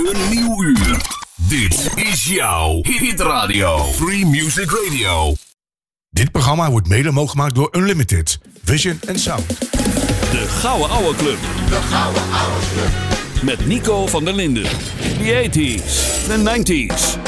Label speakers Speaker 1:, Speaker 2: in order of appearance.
Speaker 1: Een nieuw uur. Dit is jouw Hit Radio. Free Music Radio.
Speaker 2: Dit programma wordt mede mogelijk gemaakt door Unlimited, Vision en Sound.
Speaker 1: De Gouden Ouwe Club.
Speaker 3: De Gouden Ouwe Club.
Speaker 1: Met Nico van der Linden. The 80s, the 90s